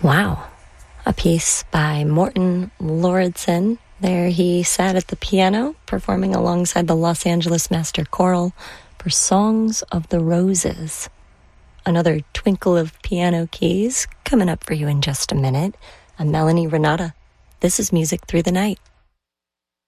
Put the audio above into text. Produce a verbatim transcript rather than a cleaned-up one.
Wow. A piece by Morten Lauridsen. There he sat at the piano, performing alongside the Los Angeles Master Choral for Songs of the Roses. Another twinkle of piano keys coming up for you in just a minute. I'm Melanie Renata. This is Music Through the Night.